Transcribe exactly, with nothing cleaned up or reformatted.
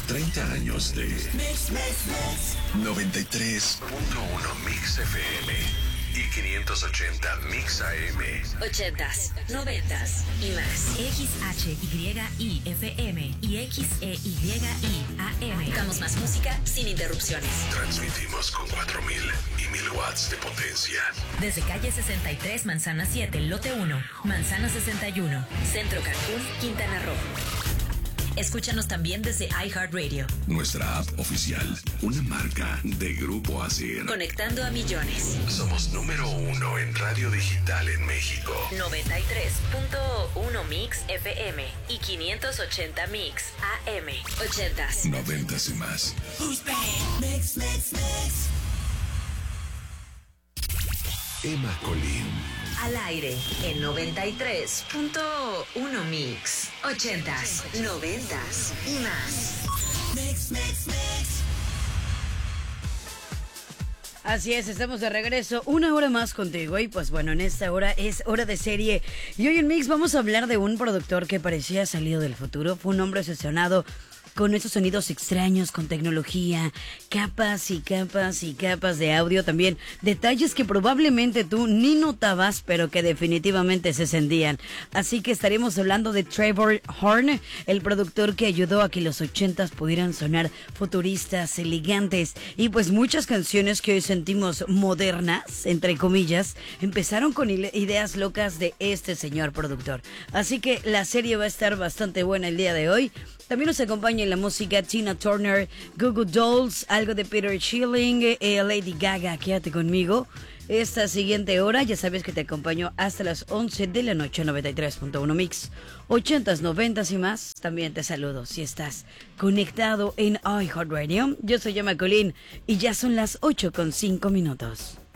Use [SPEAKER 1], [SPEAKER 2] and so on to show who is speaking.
[SPEAKER 1] treinta años de
[SPEAKER 2] Mix, mix, mix.
[SPEAKER 1] noventa y tres punto uno Mix F M y quinientos ochenta Mix A M.
[SPEAKER 3] Ochentas, noventas y más.
[SPEAKER 4] X H Y I F M y X E Y I A M.
[SPEAKER 3] Damos más música sin interrupciones.
[SPEAKER 1] Transmitimos con cuatro mil y mil watts de potencia.
[SPEAKER 4] Desde calle sesenta y tres, Manzana siete, lote uno, Manzana sesenta y uno.
[SPEAKER 3] Centro Cancún, Quintana Roo. Escúchanos también desde iHeartRadio.
[SPEAKER 1] Nuestra app oficial, una marca de Grupo Asir.
[SPEAKER 3] Conectando a millones.
[SPEAKER 1] Somos número uno en radio digital en México.
[SPEAKER 3] noventa y tres punto uno Mix F M y quinientos ochenta Mix A M. Ochentas.
[SPEAKER 1] Noventas y más.
[SPEAKER 2] Who's back? Mix, mix, mix.
[SPEAKER 1] Emma Colín.
[SPEAKER 3] Al aire en noventa y tres punto uno Mix. Ochentas, noventas y más.
[SPEAKER 2] Mix, mix, mix.
[SPEAKER 5] Así es, estamos de regreso una hora más contigo y pues bueno, en esta hora es hora de serie y hoy en Mix vamos a hablar de un productor que parecía salido del futuro. Fue un hombre obsesionado con esos sonidos extraños, con tecnología, capas y capas y capas de audio, también detalles que probablemente tú ni notabas, pero que definitivamente se sentían. Así que estaremos hablando de Trevor Horn, el productor que ayudó a que los ochentas pudieran sonar futuristas, elegantes, y pues muchas canciones que hoy sentimos modernas, entre comillas, empezaron con ideas locas de este señor productor. Así que la serie va a estar bastante buena el día de hoy. También nos acompaña en la música Tina Turner, Goo Goo Dolls, algo de Peter Schilling, eh, Lady Gaga. Quédate conmigo esta siguiente hora. Ya sabes que te acompaño hasta las once de la noche, noventa y tres punto uno Mix. ochentas, noventas y más. También te saludo si estás conectado en iHeartRadio. Yo soy Emma Colín y ya son las ocho con cinco minutos.